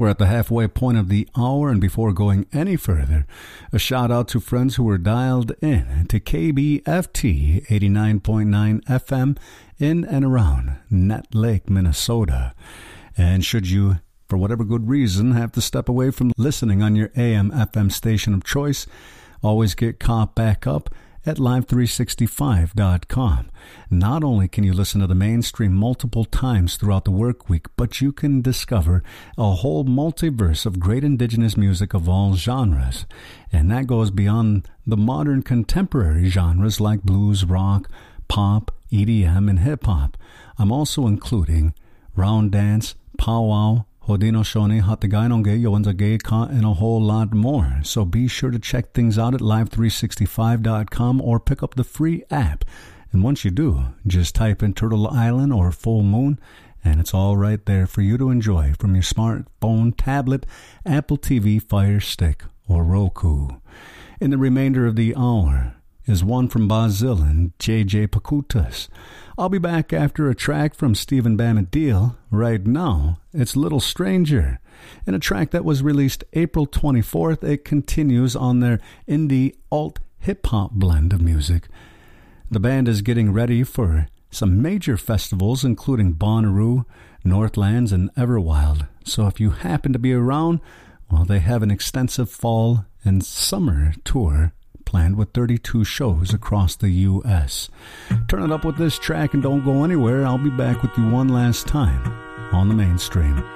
We're at the halfway point of the hour, and before going any further, a shout out to friends who were dialed in to KBFT 89.9 FM in and around Nett Lake, Minnesota. And should you, for whatever good reason, have to step away from listening on your AM FM station of choice, always get caught back up at live365.com. Not only can you listen to the mainstream multiple times throughout the work week, but you can discover a whole multiverse of great indigenous music of all genres. And that goes beyond the modern contemporary genres like blues, rock, pop, EDM, and hip-hop. I'm also including round dance, powwow, Haudenosaunee, Hatagainonge, Yowanzage, Ka, and a whole lot more. So be sure to check things out at live365.com or pick up the free app. And once you do, just type in Turtle Island or Full Moon, and it's all right there for you to enjoy from your smartphone, tablet, Apple TV, Fire Stick, or Roku. In the remainder of the hour is one from Bazil and JJ Pakutas. I'll be back after a track from Stephen Bamidil. Right now, it's Little Stranger. In a track that was released April 24th, it continues on their indie alt hip-hop blend of music. The band is getting ready for some major festivals, including Bonnaroo, Northlands, and Everwild. So if you happen to be around, well, they have an extensive fall and summer tour planned with 32 shows across the U.S. Turn it up with this track and don't go anywhere. I'll be back with you one last time on the mainstream.